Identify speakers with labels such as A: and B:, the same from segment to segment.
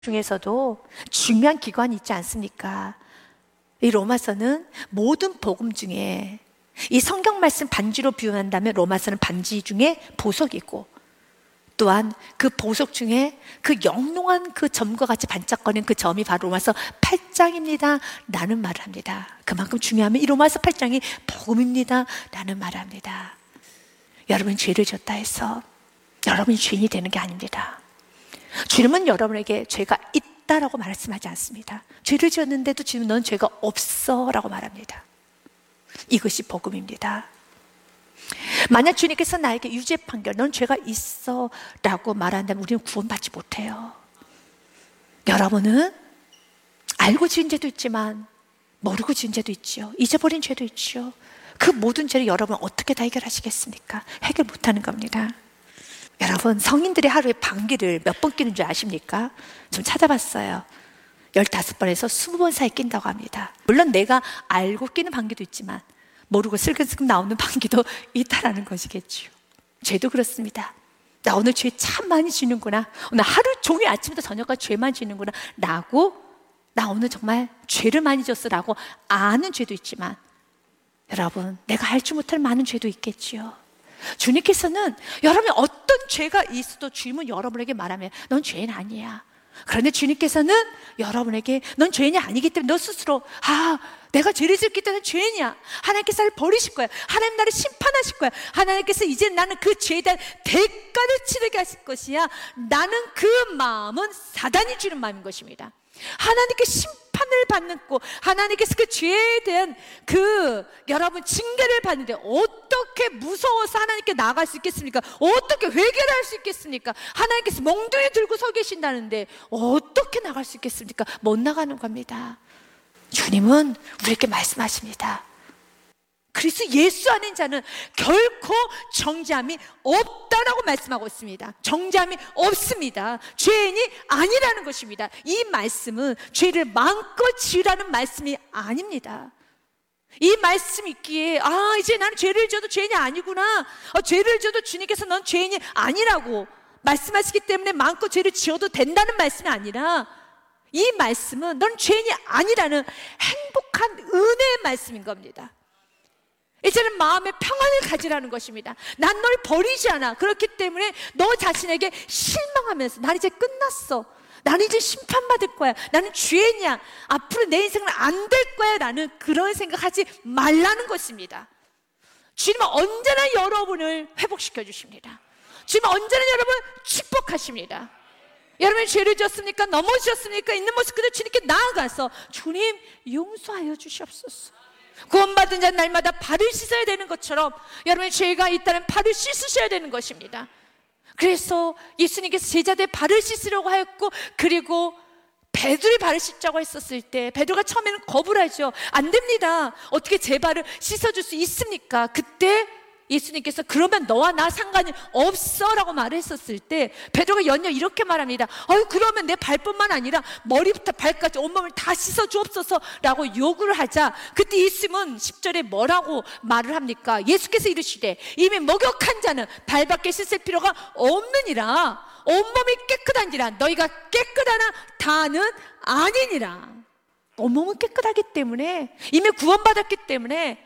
A: 중에서도 중요한 기관이 있지 않습니까? 이 로마서는 모든 복음 중에 이 성경 말씀 반지로 비유한다면 로마서는 반지 중에 보석이고, 또한 그 보석 중에 그 영롱한 그 점과 같이 반짝거리는 그 점이 바로 로마서 8장입니다 라는 말을 합니다. 그만큼 중요하면 이 로마서 8장이 복음입니다 라는 말을 합니다. 여러분, 죄를 졌다 해서 여러분이 죄인이 되는 게 아닙니다. 주님은 여러분에게 죄가 있다라고 말씀하지 않습니다. 죄를 지었는데도 주님은 넌 죄가 없어 라고 말합니다. 이것이 복음입니다. 만약 주님께서 나에게 유죄 판결, 넌 죄가 있어 라고 말한다면 우리는 구원받지 못해요. 여러분은 알고 지은 죄도 있지만 모르고 지은 죄도 있죠. 잊어버린 죄도 있죠. 그 모든 죄를 여러분 어떻게 다 해결하시겠습니까? 해결 못하는 겁니다. 여러분, 성인들이 하루에 방귀를 몇 번 끼는 줄 아십니까? 좀 찾아봤어요. 15번에서 20번 사이 낀다고 합니다. 물론 내가 알고 끼는 방귀도 있지만 모르고 슬금슬금 나오는 방귀도 있다라는 것이겠죠. 죄도 그렇습니다. 나 오늘 죄 참 많이 지는구나, 오늘 하루 종일 아침부터 저녁까지 죄만 지는구나 라고, 나 오늘 정말 죄를 많이 졌어 라고 아는 죄도 있지만, 여러분, 내가 알지 못할 많은 죄도 있겠지요. 주님께서는 여러분이 어떤 죄가 있어도 주님은 여러분에게 말하면 넌 죄인 아니야. 그런데 주님께서는 여러분에게 넌 죄인이 아니기 때문에 너 스스로 내가 죄를 지었기 때문에 죄인이야, 하나님께서 나를 버리실 거야, 하나님 나를 심판하실 거야, 하나님께서 이제 나는 그 죄에 대한 대가를 치르게 하실 것이야, 나는 그 마음은 사단이 주는 마음인 것입니다. 하나님께 심판을 받는 거, 하나님께서 그 죄에 대한 그 여러분 징계를 받는데 어떻게 무서워서 하나님께 나아갈 수 있겠습니까? 어떻게 회개를 할 수 있겠습니까? 하나님께서 몽둥이 들고 서 계신다는데 어떻게 나갈 수 있겠습니까? 못 나가는 겁니다. 주님은 우리에게 말씀하십니다. 그리스도 예수 안에 자는 결코 정죄함이 없다라고 말씀하고 있습니다. 정죄함이 없습니다. 죄인이 아니라는 것입니다. 이 말씀은 죄를 마음껏 지으라는 말씀이 아닙니다. 이 말씀 있기에 이제 나는 죄를 져도 죄인이 아니구나, 죄를 져도 주님께서 넌 죄인이 아니라고 말씀하시기 때문에 마음껏 죄를 지어도 된다는 말씀이 아니라, 이 말씀은 넌 죄인이 아니라는 행복한 은혜의 말씀인 겁니다. 이제는 마음의 평안을 가지라는 것입니다. 난 널 버리지 않아. 그렇기 때문에 너 자신에게 실망하면서 난 이제 끝났어, 나는 이제 심판받을 거야, 나는 죄인이야, 앞으로 내 인생은 안 될 거야 라는 그런 생각하지 말라는 것입니다. 주님은 언제나 여러분을 회복시켜 주십니다. 주님은 언제나 여러분을 축복하십니다. 여러분이 죄를 지었습니까? 넘어지셨습니까? 있는 모습 그대로 주님께 나아가서 주님 용서하여 주시옵소서. 구원받은 자는 날마다 발을 씻어야 되는 것처럼 여러분의 죄가 있다면 발을 씻으셔야 되는 것입니다. 그래서 예수님께서 제자들의 발을 씻으려고 하였고, 그리고 베드로의 발을 씻자고 했었을 때 베드로가 처음에는 거부를 하죠. 안 됩니다, 어떻게 제 발을 씻어줄 수 있습니까? 그때 예수님께서 그러면 너와 나 상관이 없어 라고 말을 했었을 때 베드로가 연이어 이렇게 말합니다. 그러면 내 발뿐만 아니라 머리부터 발까지 온몸을 다 씻어 주옵소서 라고 요구를 하자, 그때 예수님은 10절에 뭐라고 말을 합니까? 예수께서 이르시되 이미 목욕한 자는 발밖에 씻을 필요가 없느니라, 온몸이 깨끗한지라 너희가 깨끗하나 다는 아니니라. 온몸은 깨끗하기 때문에, 이미 구원받았기 때문에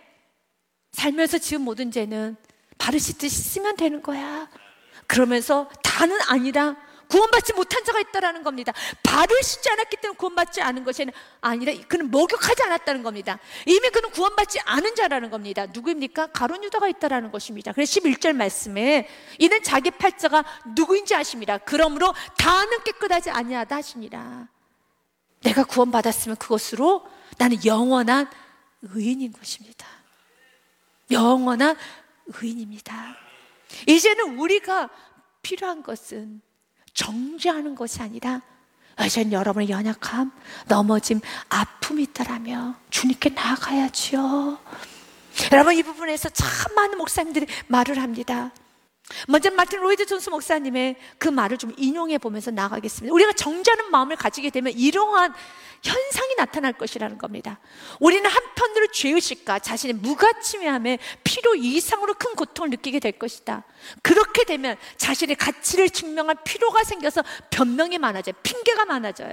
A: 살면서 지은 모든 죄는 발을 씻듯이 씻으면 되는 거야. 그러면서 다는 아니라 구원받지 못한 자가 있다라는 겁니다. 발을 씻지 않았기 때문에 구원받지 않은 것이 아니라 그는 목욕하지 않았다는 겁니다. 이미 그는 구원받지 않은 자라는 겁니다. 누구입니까? 가룟 유다가 있다라는 것입니다. 그래서 11절 말씀에 이는 자기 팔자가 누구인지 아십니다. 그러므로 다는 깨끗하지 아니하다 하시니라. 내가 구원받았으면 그것으로 나는 영원한 의인인 것입니다. 영원한 의인입니다. 이제는 우리가 필요한 것은 정죄하는 것이 아니라, 이제는 여러분의 연약함, 넘어짐, 아픔이 있다라며 주님께 나아가야지요. 여러분, 이 부분에서 참 많은 목사님들이 말을 합니다. 먼저 마틴 로이드 존스 목사님의 그 말을 좀 인용해 보면서 나가겠습니다. 우리가 정죄하는 마음을 가지게 되면 이러한 현상이 나타날 것이라는 겁니다. 우리는 한편으로 죄의식과 자신의 무가침함에 필요 이상으로 큰 고통을 느끼게 될 것이다. 그렇게 되면 자신의 가치를 증명할 필요가 생겨서 변명이 많아져요. 핑계가 많아져요.